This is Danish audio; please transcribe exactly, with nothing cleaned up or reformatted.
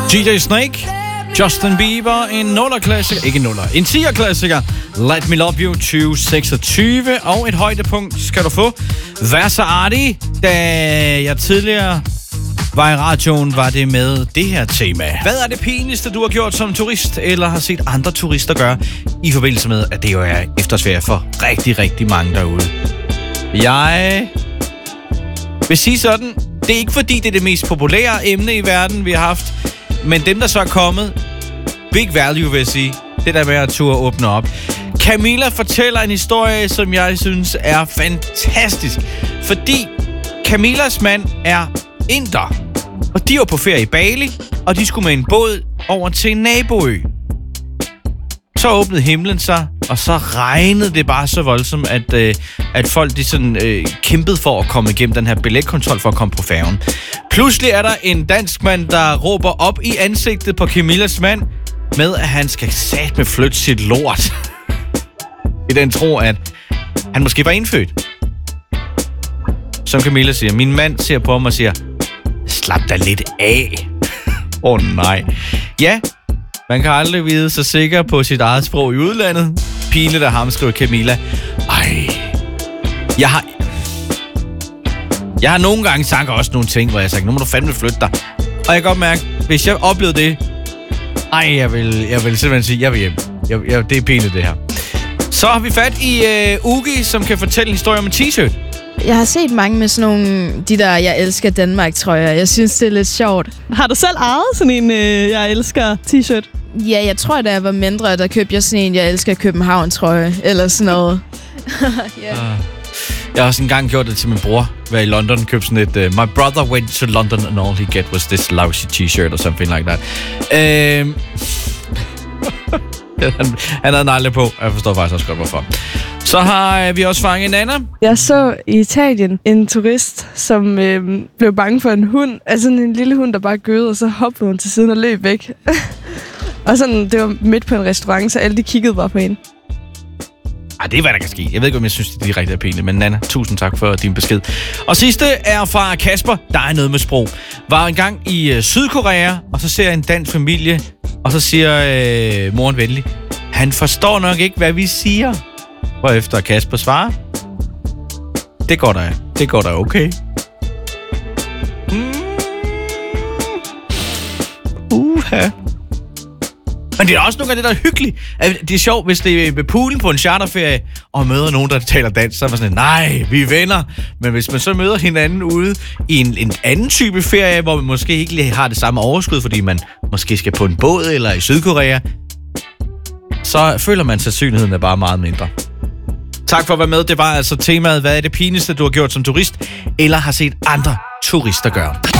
D J Snake, Justin Bieber, en nuller-klassiker, ikke en nuller, en tier-klassiker, Let Me Love You tyve seksogtyve, og et højdepunkt skal du få. Vær så artig, da jeg tidligere var i radioen, var det med det her tema. Hvad er det pinligste, du har gjort som turist, eller har set andre turister gøre, i forbindelse med, at det jo er efterårsferie for rigtig, rigtig mange derude? Jeg vil sige sådan, det er ikke fordi, det er det mest populære emne i verden, vi har haft, men dem, der så er kommet, big value, vil jeg sige, det der med at turde åbne op. Camilla fortæller en historie, som jeg synes er fantastisk, fordi Camillas mand er inder, og de var på ferie i Bali, og de skulle med en båd over til en naboø. Så åbnede himlen sig, og så regnede det bare så voldsomt, at, øh, at folk de sådan, øh, kæmpede for at komme igennem den her billetkontrol for at komme på færgen. Pludselig er der en dansk mand, der råber op i ansigtet på Camillas mand, med at han skal satme flytte sit lort. I den tro, at han måske var indfødt. Som Camilla siger, min mand ser på mig og siger, slap da lidt af. Åh oh, nej. Ja, man kan aldrig vide sig sikker på sit eget sprog i udlandet. Pinligt af ham, skriver Camilla. Ej. Jeg har... Jeg har nogle gange sagt også nogle ting, hvor jeg har sagt, nu må du fandme flytte dig. Og jeg kan godt mærke, hvis jeg oplevede det, ej, jeg vil, jeg vil simpelthen sige, jeg vil hjem. Jeg, jeg, det er pinligt, det her. Så har vi fat i uh, Ugi, som kan fortælle en historie om en t-shirt. Jeg har set mange med sådan nogle, de der Jeg elsker Danmark-trøjer. Jeg synes, det er lidt sjovt. Har du selv ejet sådan en øh, Jeg elsker t-shirt? Ja, jeg tror, da jeg var mindre, der købte jeg sådan en Jeg elsker København-trøje. Eller sådan noget. yeah. uh, jeg har også engang gjort det til min bror. Var i London og købte sådan et uh, My brother went to London and all he get was this lousy t-shirt or something like that. Uh, han, han havde den aldrig på. Jeg forstår faktisk også godt, hvorfor. Så har vi også fanget Nana. Jeg så i Italien en turist, som øh, blev bange for en hund. Altså en lille hund, der bare gøede, og så hoppede hun til siden og løb væk. Og sådan, det var midt på en restaurant, så alle de kiggede bare på hende. Ej, det er hvad der kan ske. Jeg ved ikke, om jeg synes, det er direkte er pinligt, men Nana, tusind tak for din besked. Og sidste er fra Kasper. Der er noget med sprog. Var engang i øh, Sydkorea, og så ser jeg en dansk familie, og så siger øh, moren venlig, han forstår nok ikke, hvad vi siger. Hvorefter Kasper svarer, det går da, det går da okay. Mm. Uha. Men det er også nogle af det, der er hyggeligt. Det er sjovt, hvis det er ved poolen på en charterferie, og møder nogen, der taler dansk, så er man sådan, nej, vi er venner. Men hvis man så møder hinanden ude i en, en anden type ferie, hvor man måske ikke lige har det samme overskud, fordi man måske skal på en båd eller i Sydkorea, så føler man, at sandsynligheden er bare meget mindre. Tak for at være med. Det var altså temaet, hvad er det pinligste, du har gjort som turist, eller har set andre turister gøre.